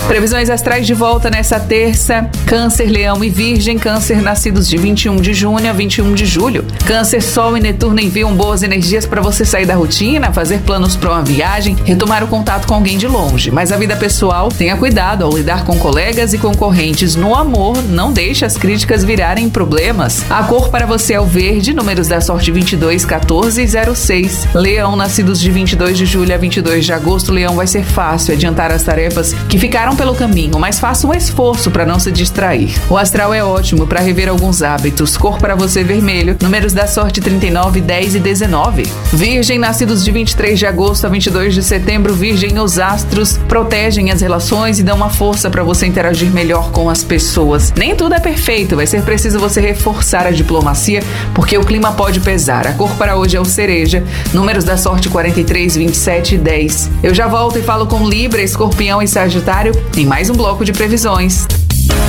Previsões astrais de volta nessa terça. Câncer, Leão e Virgem. Câncer, nascidos de 21 de junho a 21 de julho. Câncer, Sol e Netuno enviam boas energias para você sair da rotina, fazer planos para uma viagem, retomar o contato com alguém de longe. Mas a vida pessoal, tenha cuidado ao lidar com colegas e concorrentes. No amor, não deixe as críticas virarem problemas. A cor para você é o verde. Números da sorte 22, 14 e 06. Leão, nascidos de 22 de julho a 22 de agosto. Leão, vai ser fácil adiantar as tarefas que ficaram pelo caminho, mas faça um esforço para não se distrair. O astral é ótimo para rever alguns hábitos. Cor para você vermelho. Números da sorte 39, 10 e 19. Virgem, nascidos de 23 de agosto a 22 de setembro. Virgem, os astros protegem as relações e dão uma força para você interagir melhor com as pessoas. Nem tudo é perfeito, vai ser preciso você reforçar a diplomacia, porque o clima pode pesar. A cor para hoje é o cereja. Números da sorte 43, 27 e 10. Eu já volto e falo com Libra, Escorpião e Sagitário em mais um bloco de previsões.